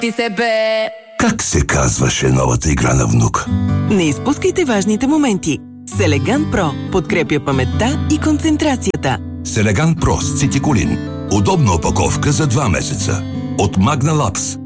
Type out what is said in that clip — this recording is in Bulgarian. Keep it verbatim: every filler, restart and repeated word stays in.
Ти се бе! Как се казваше новата игра на внук? Не изпускайте важните моменти. Селеган Про подкрепя паметта и концентрацията. Селеган Про с цитиколин. Удобна опаковка за два месеца. От Magna Labs.